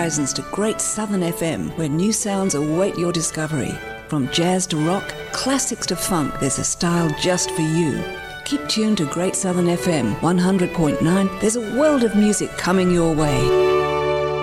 horizons to Great Southern FM, where new sounds await your discovery. From jazz to rock, classics to funk, there's a style just for you. Keep tuned to Great Southern FM 100.9. There's a world of music coming your way.